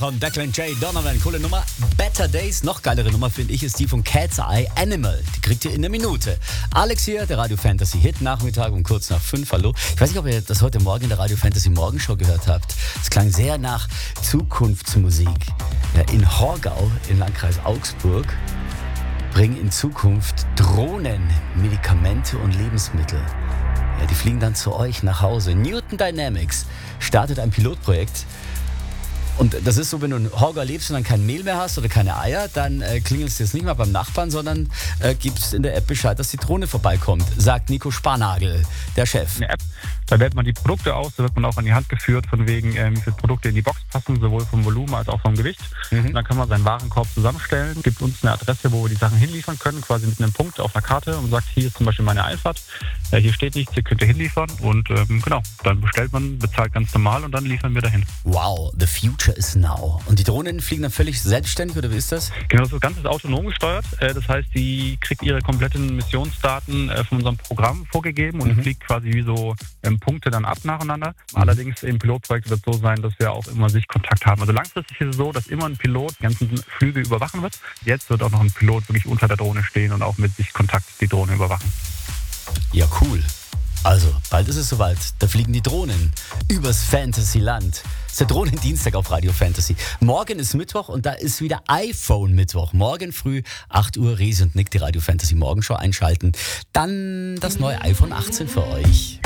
Von Declan J. Donovan, coole Nummer. Better Days, noch geilere Nummer finde ich, ist die von Cat's Eye Animal. Die kriegt ihr in einer Minute. Alex hier, der Radio Fantasy Hit Nachmittag um kurz nach 5. Hallo. Ich weiß nicht, ob ihr das heute Morgen in der Radio Fantasy Morgenshow gehört habt. Es klang sehr nach Zukunftsmusik. Ja, in Horgau, im Landkreis Augsburg, bringen in Zukunft Drohnen Medikamente und Lebensmittel. Ja, die fliegen dann zu euch nach Hause. Newton Dynamics startet ein Pilotprojekt. Und das ist so, wenn du in Horgau lebst und dann kein Mehl mehr hast oder keine Eier, dann klingelst du jetzt nicht mehr beim Nachbarn, sondern gibst in der App Bescheid, dass die Drohne vorbeikommt, sagt Nico Sparnagel, der Chef. Eine App, da wählt man die Produkte aus, da wird man auch an die Hand geführt, von wegen, wie viele Produkte in die Box passen, sowohl vom Volumen als auch vom Gewicht. Und dann kann man seinen Warenkorb zusammenstellen, gibt uns eine Adresse, wo wir die Sachen hinliefern können, quasi mit einem Punkt auf einer Karte und sagt, hier ist zum Beispiel meine Einfahrt, hier steht nichts, hier könnt ihr hinliefern und genau, dann bestellt man, bezahlt ganz normal und dann liefern wir dahin. Wow, the future is now. Und die Drohnen fliegen dann völlig selbstständig, oder wie ist das? Genau, das Ganze ist autonom gesteuert. Das heißt, die kriegt ihre kompletten Missionsdaten von unserem Programm vorgegeben und fliegt quasi wie so Punkte dann ab nacheinander. Allerdings im Pilotprojekt wird es so sein, dass wir auch immer Sichtkontakt haben. Also langfristig ist es so, dass immer ein Pilot die ganzen Flüge überwachen wird. Jetzt wird auch noch ein Pilot wirklich unter der Drohne stehen und auch mit Sichtkontakt die Drohne überwachen. Ja, cool. Also, bald ist es soweit. Da fliegen die Drohnen übers Fantasyland. Das ist der Drohnendienstag auf Radio Fantasy. Morgen ist Mittwoch und da ist wieder iPhone-Mittwoch. Morgen früh, 8 Uhr, Resi und Nick, die Radio Fantasy Morgenshow einschalten. Dann das neue iPhone 18 für euch.